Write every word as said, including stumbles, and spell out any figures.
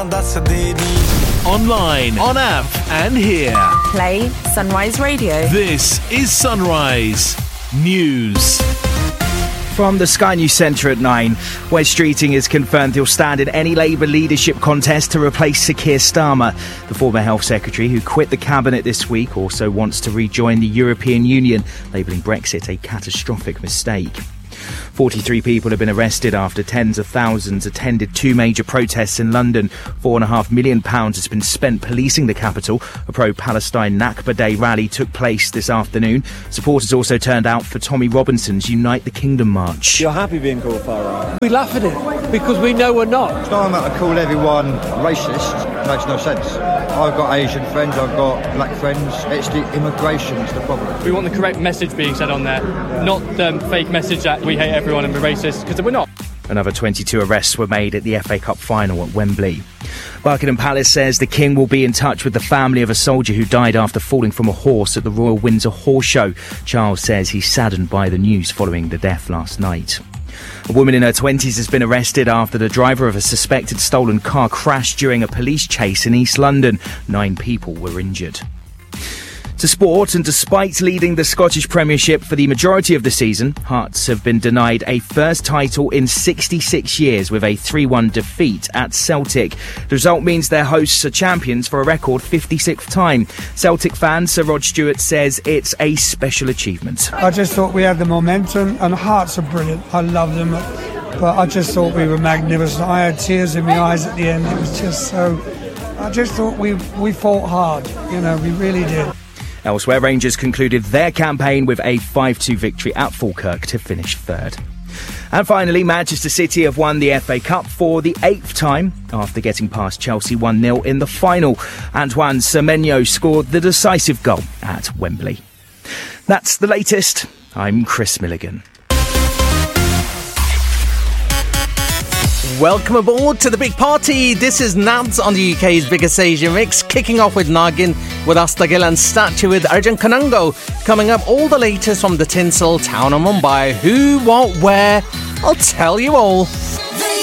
दस देरी Online, on app and here. Play Sunrise Radio. This is Sunrise News. From the Sky News Centre at nine, Wes Streeting has confirmed he'll stand in any Labour leadership contest to replace Sir Keir Starmer. The former Health Secretary, who quit the Cabinet this week, also wants to rejoin the European Union, labelling Brexit a catastrophic mistake. forty-three people have been arrested after tens of thousands attended two major protests in London. Four and a half million pounds has been spent policing the capital. A pro-Palestine Nakba Day rally took place this afternoon. Supporters also turned out for Tommy Robinson's Unite the Kingdom march. You're happy being called far right? We laugh at it because we know we're not. It's not about to call everyone racist. It makes no sense. I've got Asian friends, I've got black friends. It's the immigration that's the problem. We want the correct message being said on there, not the fake message that we hate everyone and we're racist, because we're not. Another twenty-two arrests were made at the F A Cup final at Wembley. Buckingham Palace says the King will be in touch with the family of a soldier who died after falling from a horse at the Royal Windsor Horse Show. Charles says he's saddened by the news following the death last night. A woman in her twenties has been arrested after the driver of a suspected stolen car crashed during a police chase in East London. Nine people were injured. To sport, and despite leading the Scottish Premiership for the majority of the season, Hearts have been denied a first title in sixty-six years with a three one defeat at Celtic. The result means their hosts are champions for a record fifty-sixth time. Celtic fan Sir Rod Stewart says it's a special achievement. I just thought we had the momentum, and Hearts are brilliant. I love them, but I just thought we were magnificent. I had tears in my eyes at the end. It was just so... I just thought we, we fought hard, you know, we really did. Elsewhere, Rangers concluded their campaign with a five two victory at Falkirk to finish third. And finally, Manchester City have won the F A Cup for the eighth time after getting past Chelsea one nil in the final. Antoine Semenyo scored the decisive goal at Wembley. That's the latest. I'm Chris Milligan. Welcome aboard to the big party. This is Nads on the U K's biggest Asia mix, kicking off with Nagin with Asta Gill and Statue with Arjun Kanungo. Coming up, all the latest from the tinsel town of Mumbai. Who, what, where, I'll tell you all.